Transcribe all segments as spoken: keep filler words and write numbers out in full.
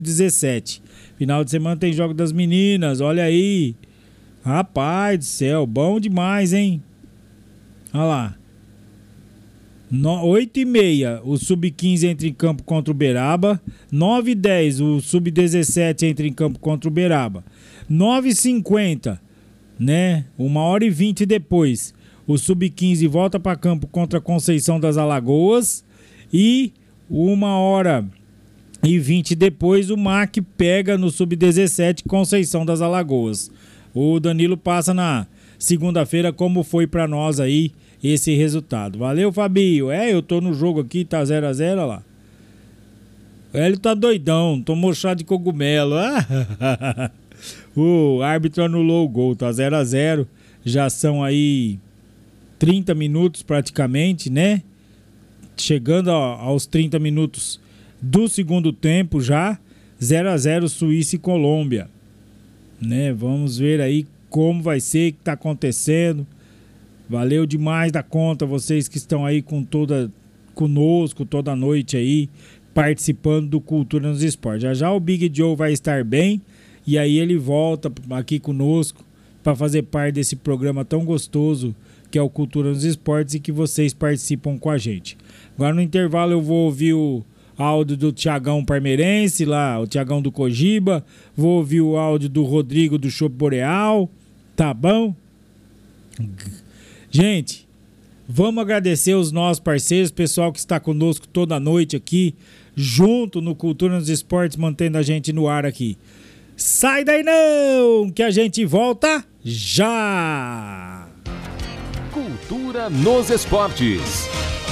dezessete. Final de semana tem jogo das meninas, olha aí. Rapaz do céu, bom demais, hein? Olha lá. No, oito e meia, o sub quinze entra em campo contra o Uberaba. nove e dez, o sub dezessete entra em campo contra o Uberaba. nove e cinquenta, né? Uma hora e vinte depois, o sub quinze volta para campo contra a Conceição das Alagoas. E uma hora e vinte depois, o M A C pega no sub dezessete Conceição das Alagoas. O Danilo passa na segunda-feira como foi para nós aí esse resultado. Valeu, Fabinho. É, eu tô no jogo aqui, tá zero a zero, olha lá. Ele tá doidão, tomou chá de cogumelo. O árbitro anulou o gol, tá zero a zero. Já são aí trinta minutos praticamente, né? Chegando aos trinta minutos do segundo tempo já. zero a zero Suíça e Colômbia. Né? Vamos ver aí como vai ser, o que tá acontecendo. Valeu demais da conta vocês que estão aí com toda, conosco toda noite aí, participando do Cultura nos Esportes. Já já o Big Joe vai estar bem e aí ele volta aqui conosco para fazer parte desse programa tão gostoso que é o Cultura nos Esportes e que vocês participam com a gente. Agora no intervalo eu vou ouvir o áudio do Tiagão Parmeirense lá, o Tiagão do Cogiba, vou ouvir o áudio do Rodrigo do Chopp Boreal, tá bom? Gente, vamos agradecer os nossos parceiros, pessoal que está conosco toda noite aqui, junto no Cultura nos Esportes, mantendo a gente no ar aqui. Sai daí não, que a gente volta já! Cultura nos Esportes.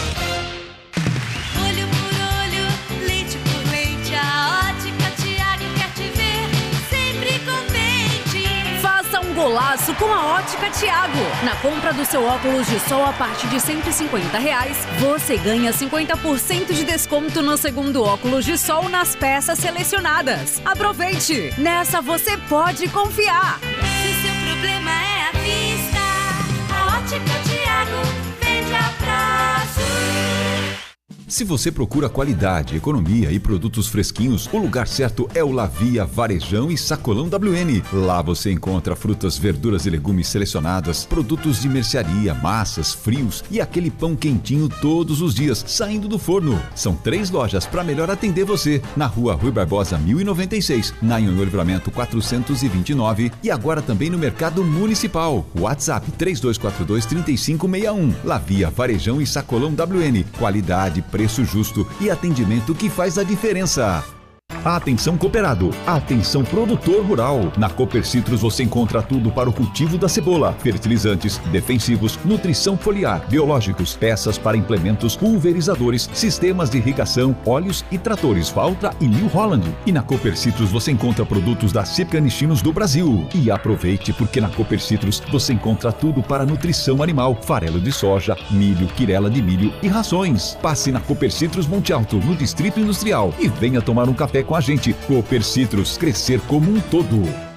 Olho por olho, leite por leite, a Ótica Thiago quer te ver sempre contente. Faça um golaço com a Ótica Thiago. Na compra do seu óculos de sol a partir de cento e cinquenta reais, você ganha cinquenta por cento de desconto no segundo óculos de sol nas peças selecionadas. Aproveite! Nessa você pode confiar. Se seu problema é a vista, a Ótica Thiago vende a prazo. Se você procura qualidade, economia e produtos fresquinhos, o lugar certo é o Lavia Varejão e Sacolão W N. Lá você encontra frutas, verduras e legumes selecionadas, produtos de mercearia, massas, frios e aquele pão quentinho todos os dias, saindo do forno. São três lojas para melhor atender você. Na rua Rui Barbosa mil e noventa e seis, na Anhonho Livramento quatrocentos e vinte e nove e agora também no Mercado Municipal. WhatsApp três dois quatro dois, três cinco seis um. Lavia Varejão e Sacolão W N. Qualidade, preço justo e atendimento que faz a diferença. Atenção cooperado, atenção produtor rural. Na Cooper Citrus você encontra tudo para o cultivo da cebola, fertilizantes, defensivos, nutrição foliar, biológicos, peças para implementos, pulverizadores, sistemas de irrigação, óleos e tratores Valtra e New Holland. E na Cooper Citrus você encontra produtos da Cipcanistinos do Brasil. E aproveite porque na Cooper Citrus você encontra tudo para nutrição animal, farelo de soja, milho, quirela de milho e rações. Passe na Cooper Citrus Monte Alto, no Distrito Industrial e venha tomar um café com a gente. Cooper Citrus, crescer como um todo.